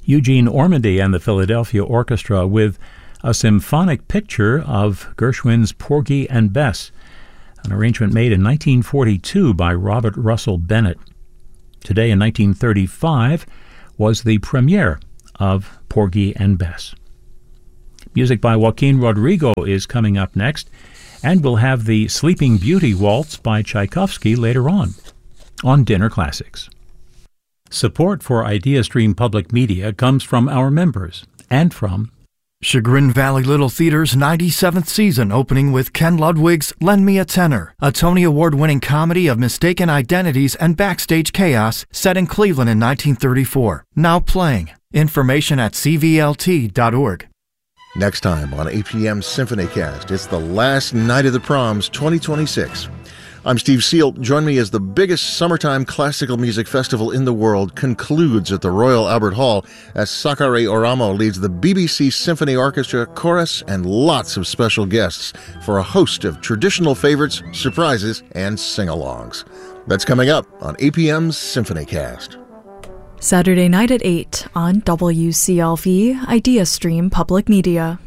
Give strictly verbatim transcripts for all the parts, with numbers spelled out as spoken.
Eugene Ormandy and the Philadelphia Orchestra with a symphonic picture of Gershwin's Porgy and Bess, an arrangement made in nineteen forty-two by Robert Russell Bennett. Today in nineteen thirty-five was the premiere of Porgy and Bess. Music by Joaquin Rodrigo is coming up next, and we'll have the Sleeping Beauty Waltz by Tchaikovsky later on, on Dinner Classics. Support for IdeaStream Public Media comes from our members and from Chagrin Valley Little Theater's ninety-seventh season opening with Ken Ludwig's Lend Me a Tenor, a Tony Award-winning comedy of mistaken identities and backstage chaos set in Cleveland in nineteen thirty-four. Now playing. Information at c v l t dot org. Next time on A P M SymphonyCast, it's the last night of the proms twenty twenty-six. I'm Steve Seal. Join me as the biggest summertime classical music festival in the world concludes at the Royal Albert Hall as Sakari Oramo leads the B B C Symphony Orchestra, chorus, and lots of special guests for a host of traditional favorites, surprises, and sing-alongs. That's coming up on A P M's SymphonyCast. Saturday night at eight on W C L V IdeaStream Public Media.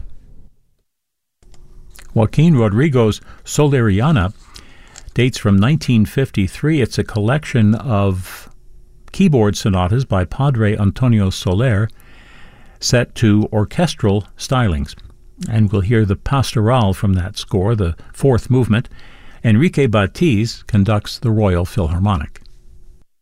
Joaquin Rodrigo's Soleriana dates from nineteen fifty-three. It's a collection of keyboard sonatas by Padre Antonio Soler set to orchestral stylings. And we'll hear the Pastoral from that score, the fourth movement. Enrique Batiz conducts the Royal Philharmonic.